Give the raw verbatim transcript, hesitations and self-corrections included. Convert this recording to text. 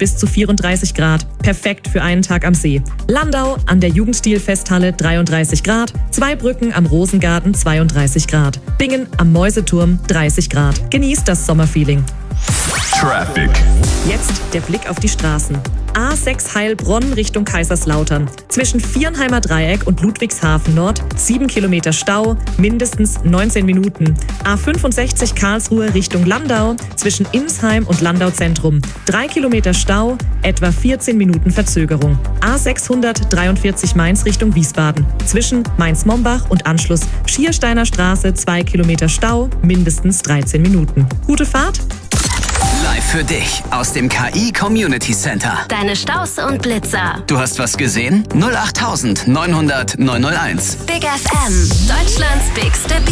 bis zu vierunddreißig Grad. Perfekt für einen Tag am See. Landau an der Jugendstil-Festhalle dreiunddreißig Grad. Zweibrücken am Rosengarten zweiunddreißig Grad. Bingen am Mäuseturm dreißig Grad. Genießt das Sommerfeeling. Traffic. Jetzt der Blick auf die Straßen. A sechs Heilbronn Richtung Kaiserslautern. Zwischen Viernheimer Dreieck und Ludwigshafen Nord sieben Kilometer Stau, mindestens neunzehn Minuten. A fünfundsechzig Karlsruhe Richtung Landau. Zwischen Insheim und Landau Zentrum drei Kilometer Stau, etwa vierzehn Minuten Verzögerung. A sechshundertdreiundvierzig Mainz Richtung Wiesbaden. Zwischen Mainz-Mombach und Anschluss Schiersteiner Straße zwei Kilometer Stau, mindestens dreizehn Minuten. Gute Fahrt! Live für dich aus dem K I Community Center. Deine Staus und Blitzer. Du hast was gesehen? null acht neunhundert neunhundert neunhunderteins. Big F M, Deutschlands bigste Beat.